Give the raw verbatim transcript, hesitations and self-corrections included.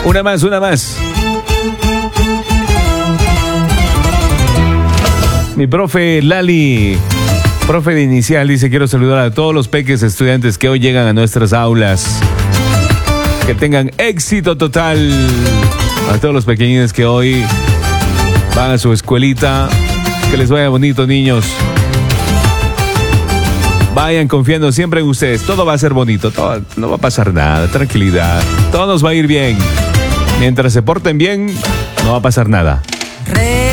Una más, una más. Mi profe Lali, profe de inicial, dice: quiero saludar a todos los peques estudiantes que hoy llegan a nuestras aulas. Que tengan éxito total. A todos los pequeñines que hoy van a su escuelita. Que les vaya bonito, niños. Vayan confiando siempre en ustedes. Todo va a ser bonito. Todo, no va a pasar nada. Tranquilidad. Todo nos va a ir bien. Mientras se porten bien, no va a pasar nada.